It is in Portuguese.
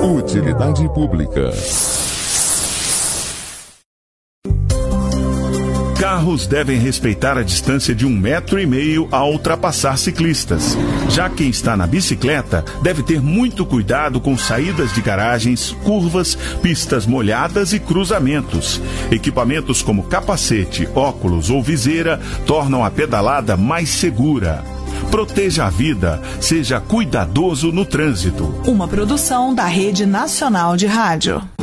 Utilidade pública. Carros devem respeitar a distância de 1,5 metro ao ultrapassar ciclistas. Já quem está na bicicleta deve ter muito cuidado com saídas de garagens, curvas, pistas molhadas e cruzamentos. Equipamentos como capacete, óculos ou viseira tornam a pedalada mais segura. Proteja a vida, seja cuidadoso no trânsito. Uma produção da Rede Nacional de Rádio.